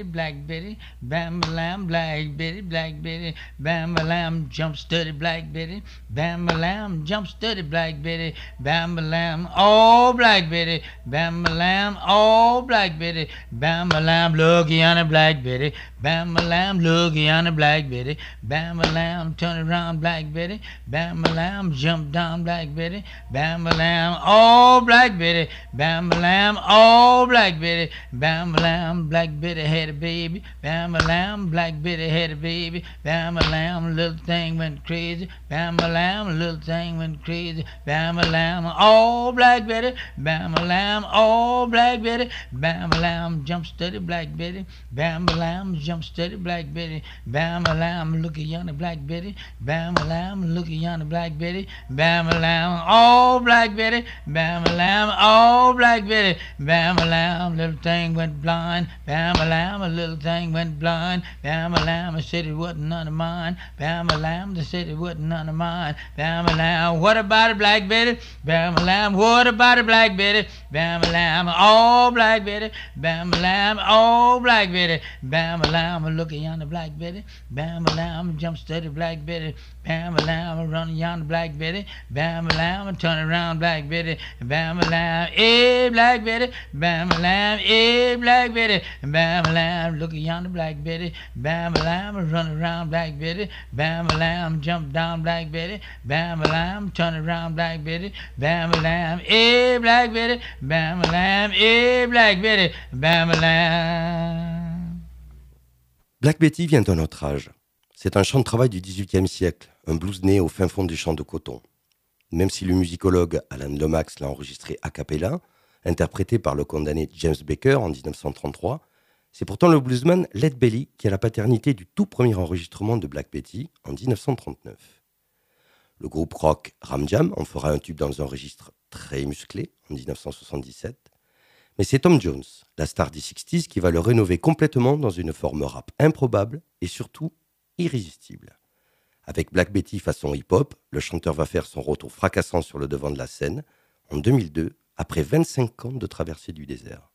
Black Betty, bam lamb, Black Betty, bam lamb, jump steady, Black Betty, bam lamb, jump steady, Black Betty, bam lamb, oh Black Betty, bam lamb, oh Black Betty, bam lamb, looky on the Black Betty, bam lamb, looky on the Black Betty, bam lamb, turn around, Black Betty, bam lamb, jump down, Black Betty, bam lamb, oh Black Betty, bam lamb, oh Black Betty, bam lamb, Black Betty had a baby, bam lamb, Black Betty had a baby, bam lamb, little thing went crazy, bam lamb, little thing went crazy, bam lamb, oh Black Betty, bam lamb, oh Black Betty, bam lamb, jump steady, Black Betty, bam lamb, jump steady, Black Betty, bam lamb, look at yonder Black Betty, bam lamb, look at yonder Black Betty, bam lamb, oh Black Betty, bam lamb, oh Black Betty, bam lamb, little thing went blind, bam lamb, a little thing went blind, bam lamb, I said it wasn't none of mine, bam lamb, they said it wasn't none of mine, bam lamb, what about it, Black Betty, bam lamb, what about it, Black Betty, bam lamb, oh Black Betty, bam lamb, oh Black Betty, bam lamb, look at yonder Black Betty, bam lamb, jump steady, Black Betty, bam lamb, run yonder Black Betty, bam lamb, turn around, Black Betty, bam lamb, eh Black Betty, bam lamb, eh Black Betty, bam lamb, look at yonder Black Betty, bam lamb, run around, Black Betty, bam lamb, jump down, Black Betty, bam lamb, turn around, Black Betty, bam lamb, eh Black Betty, bam lamb, eh Black Betty, bam lamb. Black Betty vient d'un autre âge. C'est un chant de travail du XVIIIe siècle, un blues né au fin fond des champs de coton. Même si le musicologue Alan Lomax l'a enregistré a cappella, interprété par le condamné James Baker en 1933, c'est pourtant le bluesman Lead Belly qui a la paternité du tout premier enregistrement de Black Betty en 1939. Le groupe rock Ram Jam en fera un tube dans un registre très musclé en 1977, mais c'est Tom Jones, la star des 60s, qui va le rénover complètement dans une forme rap improbable et surtout irrésistible. Avec Black Betty façon hip-hop, le chanteur va faire son retour fracassant sur le devant de la scène en 2002, après 25 ans de traversée du désert.